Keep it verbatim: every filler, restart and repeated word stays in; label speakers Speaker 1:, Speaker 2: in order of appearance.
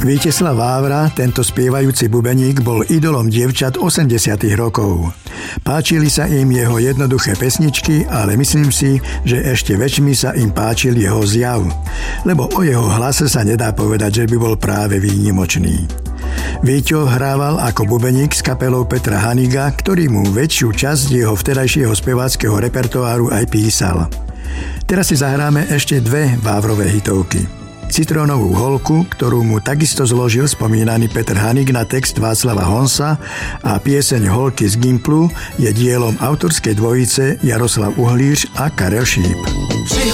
Speaker 1: Víteslav Vávra, tento spievajúci bubeník, bol idolom dievčat osemdesiatych rokov. Páčili sa im jeho jednoduché pesničky, ale myslím si, že ešte väčšmi sa im páčil jeho zjav, lebo o jeho hlase sa nedá povedať, že by bol práve výnimočný. Víťo hrával ako bubeník s kapelou Petra Haniga, ktorý mu väčšiu časť jeho vtedajšieho speváckeho repertoáru aj písal. Teraz si zahráme ešte dve Vávrové hitovky. Citrónovú holku, ktorú mu takisto zložil spomínaný Petr Hanig na text Václava Honsa, a pieseň Holky z Gimplu je dielom autorskej dvojice Jaroslav Uhlíř a Karel Šíp.